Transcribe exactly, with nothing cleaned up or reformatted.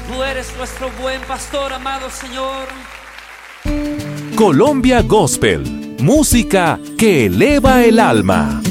Tú eres nuestro buen pastor, amado Señor. Colombia Gospel, música que eleva el alma.